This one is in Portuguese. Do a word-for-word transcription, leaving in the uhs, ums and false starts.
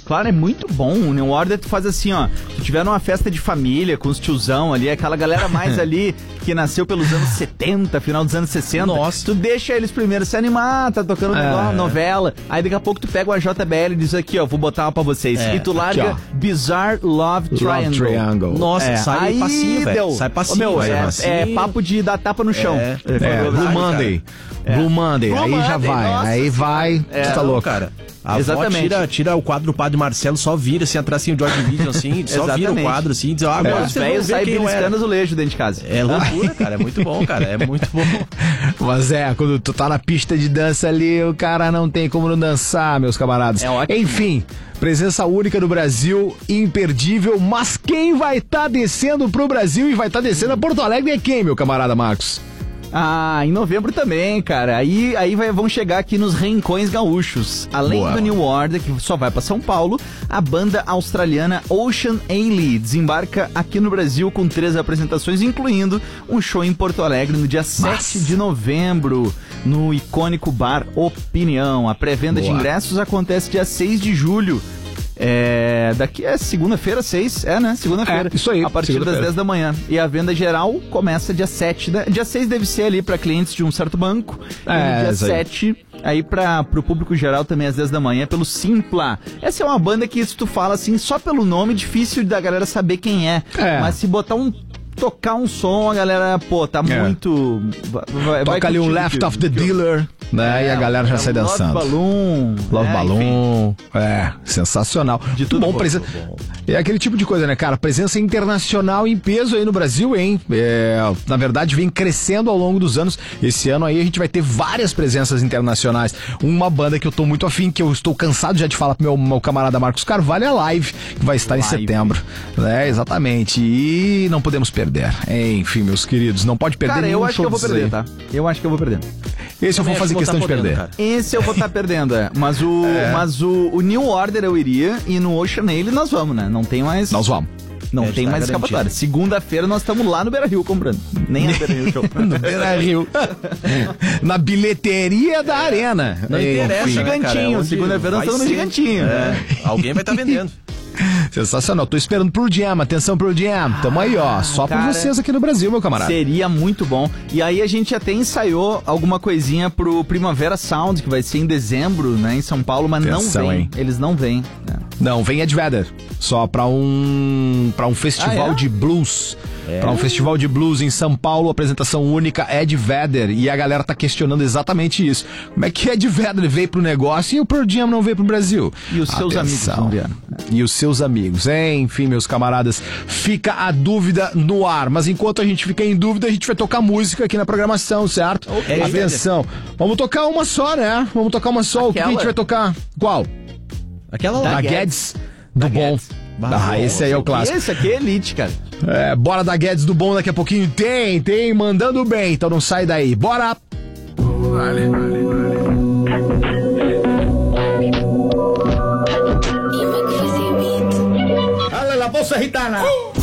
Claro, é muito bom. O New Order tu faz assim, ó. Tu tiver numa festa de família, com os tiozão ali, aquela galera mais ali que nasceu pelos anos setenta, final dos anos sessenta. Nossa. Tu deixa eles primeiro se animar, tá tocando É. negócio, novela. Aí daqui a pouco tu pega o A J B L e diz aqui, ó, vou botar uma pra vocês. É. E tu larga Aqui, Bizarre Love Triangle. Triangle. Nossa, É, sai aí passinho, velho. deu. Sai Ô, passinho, meu, velho. é, Passinho. é papo de dar tapa no chão. É. Ele É, falou, Blue "Ai, Monday. É. Blue Monday. Blue Aí já Monday, vai. nossa Aí vai. É. Tu tá Não, louco. cara. A Exatamente. avó tira, tira o quadro do Padre Marcelo, só vira assim, atrás assim, o George Vision, assim, só vira o Exatamente. quadro assim, diz, ah, agora Os vocês vão velhos ver saem quem eu era. beliscando azulejo dentro de casa. É loucura, cara, é muito bom, cara, é muito bom. Mas é, quando tu tá na pista de dança ali, o cara não tem como não dançar, meus camaradas. É ótimo. Enfim, presença única do Brasil, imperdível. Mas quem vai estar tá descendo pro Brasil e vai estar tá descendo a Porto Alegre é quem, meu camarada Marcos? Ah, em novembro também, cara. Aí, aí vai, vão chegar aqui nos Rincões Gaúchos. Além Boa. do New Order, que só vai pra São Paulo, a banda australiana Ocean Ailey desembarca aqui no Brasil com três apresentações, incluindo um show em Porto Alegre no dia sete de novembro, no icônico bar Opinião. A pré-venda de Boa. ingressos acontece dia seis de julho. É, daqui é segunda-feira, seis, é, né? Segunda-feira. É, isso aí, A partir das segunda-feira. dez da manhã. E a venda geral começa dia sete. Né? Dia seis deve ser ali para clientes de um certo banco. É, e no dia isso aí. sete, aí para pro público geral também às dez da manhã, pelo Simpla. Essa é uma banda que, se tu fala assim, só pelo nome, difícil da galera saber quem é. É. Mas se botar um. Tocar um som, a galera, pô, tá É. muito. Vai, vai Toca ali um curtir, Left que- of the que- Dealer, né? É, e a galera já é, sai Love dançando. Balloon. Love é, Balloon. É, sensacional. De tudo bom, bom, presen- tudo bom. É aquele tipo de coisa, né, cara? Presença internacional em peso aí no Brasil, hein? É, na verdade, vem crescendo ao longo dos anos. Esse ano aí a gente vai ter várias presenças internacionais. Uma banda que eu tô muito afim, que eu estou cansado já de falar pro meu, meu camarada Marcos Carvalho, é a Live, que vai estar em Live. setembro. É, exatamente. E não podemos perder. Enfim, meus queridos, não pode perder Cara, nenhum eu acho que show eu vou desses perder, aí. tá? Eu acho que eu vou perder. Esse eu vou Também fazer acho que questão de vou tá perder. podendo, cara. Esse eu vou estar perdendo, é. Mas o, mas o, o New Order eu iria e no Ocean Ailey nós vamos, né? Não tem mais. Nós vamos. Não É, tem tá mais garantido. escapatória. Segunda-feira nós estamos lá no Beira Rio comprando. Nem a Beira Rio Show. No Beira Rio. Na bilheteria da arena. Não Enfim. interessa, né, cara? Gigantinho, É onde segunda-feira nós vai estamos no ser. Gigantinho. É, alguém vai estar vendendo. Sensacional. Tô esperando pro Jam. Atenção pro Jam. Tamo aí, ó. Só cara, por vocês aqui no Brasil, meu camarada. Seria muito bom. E aí a gente até ensaiou alguma coisinha pro Primavera Sound, que vai ser em dezembro, né, em São Paulo, mas Atenção, não vem. hein? Eles não vêm. né? Não, vem Ed Vedder. Só pra um para um festival Ah, é? de blues. Pra um festival de blues em São Paulo, apresentação única, Ed Vedder. E a galera tá questionando exatamente isso. Como é que Ed Vedder veio pro negócio e o Pearl Jam não veio pro Brasil? E os seus amigos não vieram. E os seus amigos. Enfim, meus camaradas, fica a dúvida no ar. Mas enquanto a gente fica em dúvida, a gente vai tocar música aqui na programação, certo? Ok. Atenção. Vamos tocar uma só, né? Vamos tocar uma só. O que a Aquela? gente vai tocar? Qual? Aquela Da lá. Guedes. Do bom. Guedes. Ah, esse aí é o clássico. Esse aqui é elite, cara. É, bora da Guedes do bom daqui a pouquinho. Tem, tem, mandando bem. Então não sai daí. Bora! Vale, vale, vale. Dale la voz gitana.